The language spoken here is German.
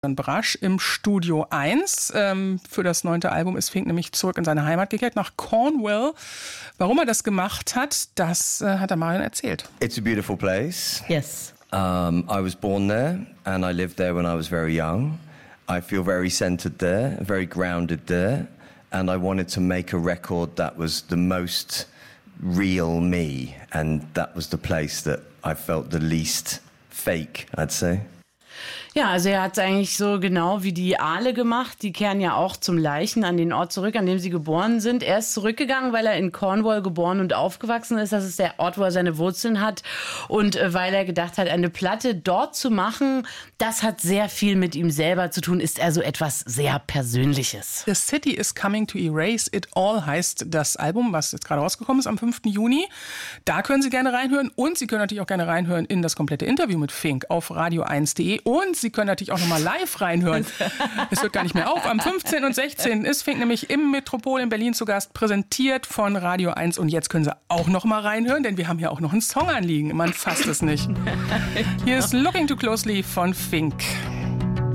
Brasch im Studio 1. Für das 9. Album ist Fink nämlich zurück in seine Heimat gekehrt, nach Cornwall. Warum er das gemacht hat, das hat er Marion erzählt. It's a beautiful place. Yes. I was born there and I lived there when I was very young. I feel very centered there, very grounded there. And I wanted to make a record that was the most real me. And that was the place that I felt the least fake, I'd say. Ja, also er hat es eigentlich so genau wie die Aale gemacht. Die kehren ja auch zum Leichen an den Ort zurück, an dem sie geboren sind. Er ist zurückgegangen, weil er in Cornwall geboren und aufgewachsen ist. Das ist der Ort, wo er seine Wurzeln hat. Und weil er gedacht hat, eine Platte dort zu machen, das hat sehr viel mit ihm selber zu tun, ist also etwas sehr Persönliches. The City is Coming to Erase It All heißt das Album, was jetzt gerade rausgekommen ist am 5. Juni. Da können Sie gerne reinhören und Sie können natürlich auch gerne reinhören in das komplette Interview mit Fink auf radio1.de und Sie können natürlich auch nochmal live reinhören. Es hört gar nicht mehr auf. Am 15. und 16. ist Fink nämlich im Metropol in Berlin zu Gast, präsentiert von Radio 1. Und jetzt können Sie auch nochmal reinhören, denn wir haben ja auch noch einen Song anliegen. Man fasst es nicht. Hier ist Looking Too Closely von Fink.